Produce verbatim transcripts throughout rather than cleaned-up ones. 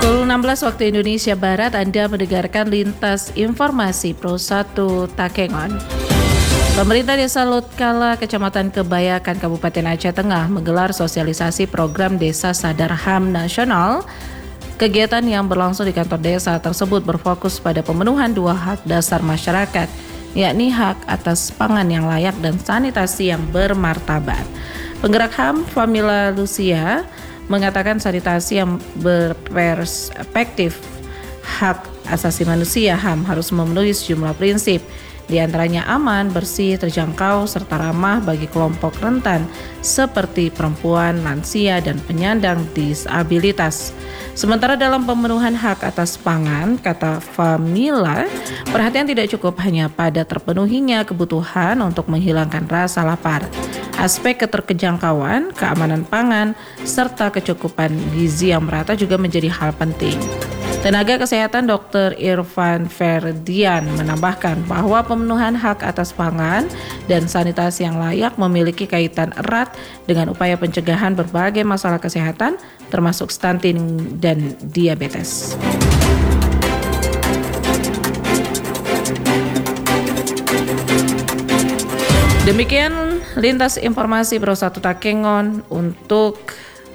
Pukul enam belas waktu Indonesia Barat, Anda mendengarkan Lintas Informasi Pro satu Takengon. Pemerintah Desa Lotkala, Kecamatan Kebayakan, Kabupaten Aceh Tengah menggelar sosialisasi program Desa Sadar H A M Nasional. Kegiatan yang berlangsung di kantor desa tersebut berfokus pada pemenuhan dua hak dasar masyarakat, yakni hak atas pangan yang layak dan sanitasi yang bermartabat. Penggerak H A M, Famila Lucia, mengatakan sanitasi yang berperspektif hak asasi manusia H A M harus memenuhi sejumlah prinsip, di antaranya aman, bersih, terjangkau, serta ramah bagi kelompok rentan seperti perempuan, lansia, dan penyandang disabilitas. Sementara dalam pemenuhan hak atas pangan, kata Famila, perhatian tidak cukup hanya pada terpenuhinya kebutuhan untuk menghilangkan rasa lapar. Aspek keterjangkauan, keamanan pangan, serta kecukupan gizi yang merata juga menjadi hal penting. Tenaga Kesehatan Dokter Irfan Ferdian menambahkan bahwa pemenuhan hak atas pangan dan sanitasi yang layak memiliki kaitan erat dengan upaya pencegahan berbagai masalah kesehatan termasuk stunting dan diabetes. Demikian Lintas Informasi Pro satu Takengon untuk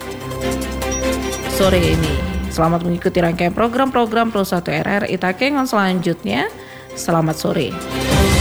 sore ini. Selamat mengikuti rangkaian program-program Pro satu R R I Takengon selanjutnya. Selamat sore.